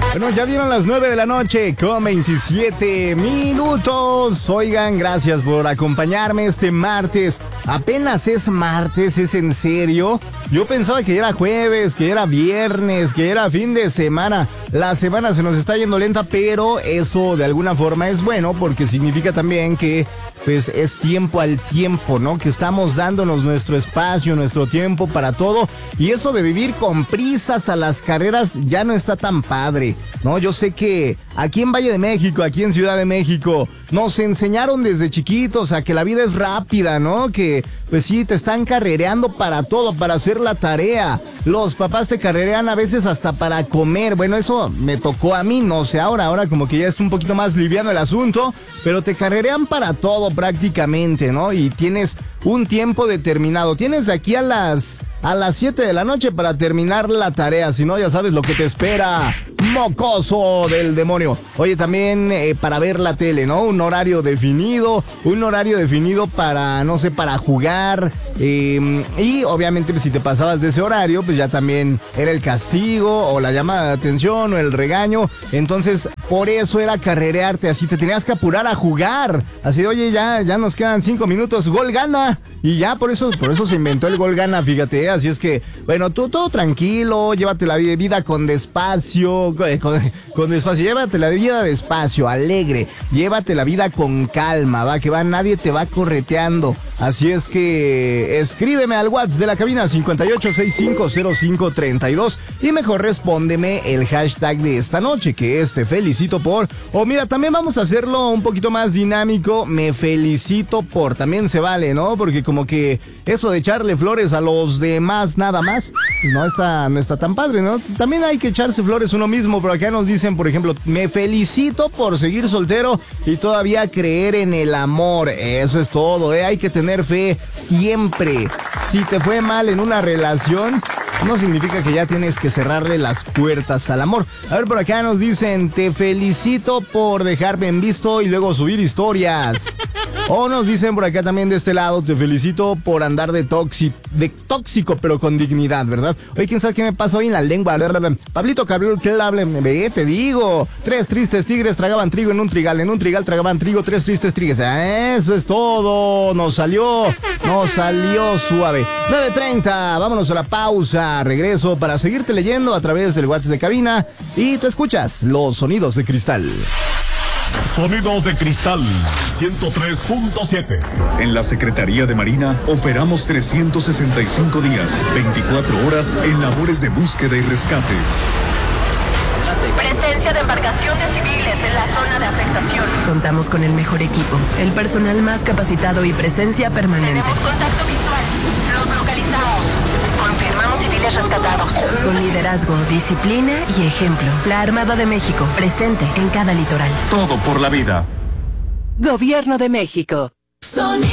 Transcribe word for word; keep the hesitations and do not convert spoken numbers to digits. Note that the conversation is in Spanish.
Bueno, ya dieron las nueve de la noche con veintisiete minutos. Oigan, gracias por acompañarme este martes. Apenas es martes, ¿es en serio? Yo pensaba que ya era jueves, que era viernes, que era fin de semana. La semana se nos está yendo lenta, pero eso de alguna forma es bueno porque significa también que pues es tiempo al tiempo, ¿no? Que estamos dándonos nuestro espacio, nuestro tiempo para todo. Y eso de vivir con prisas a las carreras ya no está tan padre, ¿no? Yo sé que aquí en Valle de México, aquí en Ciudad de México, nos enseñaron desde chiquitos a que la vida es rápida, ¿no? Que pues sí, te están carrereando para todo, para hacer la tarea. Los papás te carrerean a veces hasta para comer. Bueno, eso me tocó a mí, no sé ahora, ahora como que ya es un poquito más liviano el asunto, pero te carrerean para todo prácticamente, ¿no? Y tienes un tiempo determinado. Tienes de aquí a las a las siete de la noche para terminar la tarea, si no ya sabes lo que te espera. Mocoso del demonio. Oye, también eh, para ver la tele, ¿no? Un horario definido, un horario definido para, no sé, para jugar. Eh, y obviamente pues, si te pasabas de ese horario, pues ya también era el castigo o la llamada de atención o el regaño. Entonces, por eso era carrerearte, así te tenías que apurar a jugar. Así, oye, ya, ya nos quedan cinco minutos, gol gana. Y ya por eso, por eso se inventó el gol gana, fíjate, ¿eh? Así es que, bueno, tú todo tranquilo, llévate la vida con despacio, con, con despacio, llévate la vida despacio, alegre, llévate la vida con calma, va, que va, nadie te va correteando. Así es que escríbeme al WhatsApp de la cabina cincuenta y ocho sesenta y cinco cero cinco treinta y dos y mejor respóndeme el hashtag de esta noche, que es te felicito por, o mira, también vamos a hacerlo un poquito más dinámico, me felicito por, también se vale, ¿no? Porque como que eso de echarle flores a los demás nada más, pues no está, no está tan padre, ¿no? También hay que echarse flores uno mismo, pero acá nos dicen, por ejemplo, me felicito por seguir soltero y todavía creer en el amor. Eso es todo, ¿eh? Hay que tener fe siempre. Si te fue mal en una relación, no significa que ya tienes que cerrarle las puertas al amor. A ver, por acá nos dicen, te felicito por dejarme en visto y luego subir historias. O nos dicen por acá también de este lado, te felicito por andar de, toxi, de tóxico, pero con dignidad, ¿verdad? Oye, ¿quién sabe qué me pasa hoy en la lengua? Pablito Cabrera, ¿qué hable? Ve, te digo. Tres tristes tigres tragaban trigo en un trigal, en un trigal tragaban trigo, tres tristes tigres. Eso es todo. Nos salió, nos salió suave. nueve treinta, vámonos a la pausa. Regreso para seguirte leyendo a través del WhatsApp de cabina y tú escuchas los sonidos de cristal. Sonidos de Cristal ciento tres punto siete. En la Secretaría de Marina operamos trescientos sesenta y cinco días, veinticuatro horas en labores de búsqueda y rescate. Presencia de embarcaciones civiles en la zona de afectación. Contamos con el mejor equipo, el personal más capacitado y presencia permanente. Tenemos contacto visual. Los localizamos. Confirmamos civiles rescatados. Con liderazgo, disciplina y ejemplo. La Armada de México, presente en cada litoral. Todo por la vida. Gobierno de México.